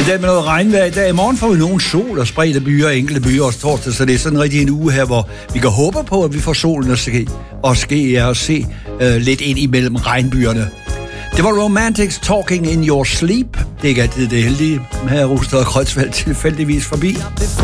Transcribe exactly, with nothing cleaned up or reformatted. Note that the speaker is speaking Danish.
I dag med noget regnvejr. I dag i morgen får vi nogen sol og spredte byer og enkelte byer også torsdag, så det er sådan rigtig en uge her, hvor vi kan håbe på, at vi får solen og ske, og ske ja, og se uh, lidt ind imellem regnbyerne. Det var Romantics Talking in Your Sleep. Det er ikke altid det heldige. Her er Rustad og Kreutzfeldt tilfældigvis forbi.